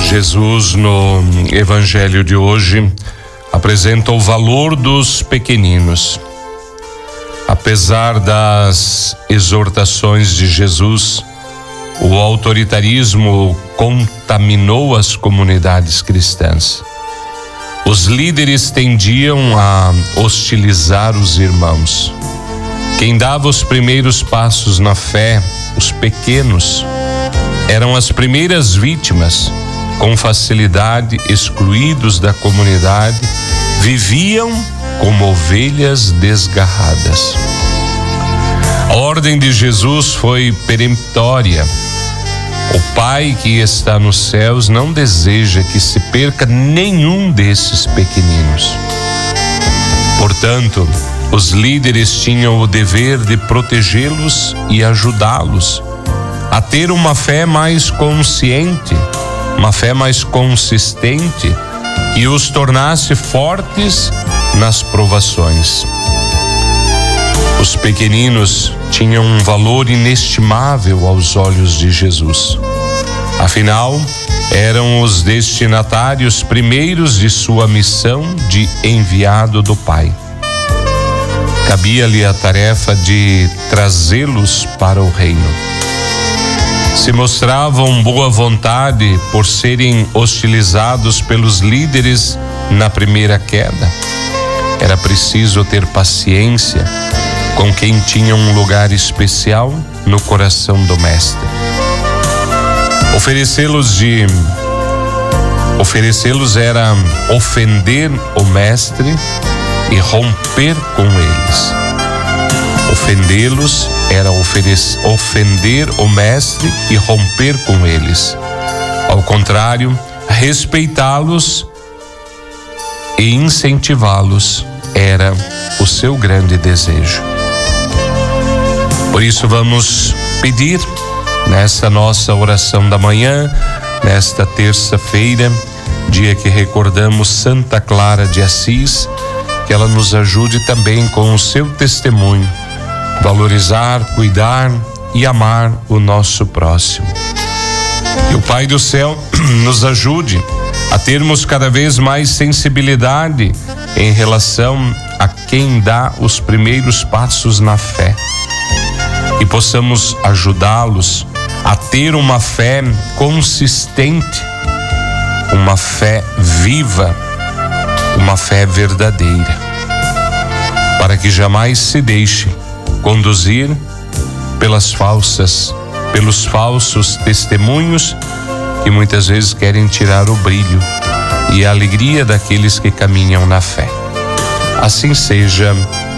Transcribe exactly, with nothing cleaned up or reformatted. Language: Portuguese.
Jesus, no Evangelho de hoje, apresenta o valor dos pequeninos. Apesar das exortações de Jesus, o autoritarismo contaminou as comunidades cristãs. Os líderes tendiam a hostilizar os irmãos. Quem dava os primeiros passos na fé, os pequenos, eram as primeiras vítimas. Com facilidade, excluídos da comunidade, viviam como ovelhas desgarradas. A ordem de Jesus foi peremptória. O Pai que está nos céus não deseja que se perca nenhum desses pequeninos. Portanto, os líderes tinham o dever de protegê-los e ajudá-los a ter uma fé mais consciente, uma fé mais consistente, que os tornasse fortes nas provações. Os pequeninos tinham um valor inestimável aos olhos de Jesus. Afinal, eram os destinatários primeiros de sua missão de enviado do Pai. Cabia-lhe a tarefa de trazê-los para o reino. Se mostravam boa vontade por serem hostilizados pelos líderes na primeira queda. Era preciso ter paciência com quem tinha um lugar especial no coração do Mestre. Oferecê-los de oferecê-los era ofender o Mestre e romper com eles. Ofendê-los era oferecer, ofender o Mestre e romper com eles. Ao contrário, respeitá-los e incentivá-los era o seu grande desejo. Por isso vamos pedir nessa nossa oração da manhã, nesta terça-feira, dia que recordamos Santa Clara de Assis, que ela nos ajude também com o seu testemunho, valorizar, cuidar e amar o nosso próximo. Que o Pai do céu nos ajude a termos cada vez mais sensibilidade em relação a quem dá os primeiros passos na fé. E possamos ajudá-los a ter uma fé consistente, uma fé viva, uma fé verdadeira, para que jamais se deixe conduzir pelas falsas, pelos falsos testemunhos que muitas vezes querem tirar o brilho e a alegria daqueles que caminham na fé. Assim seja.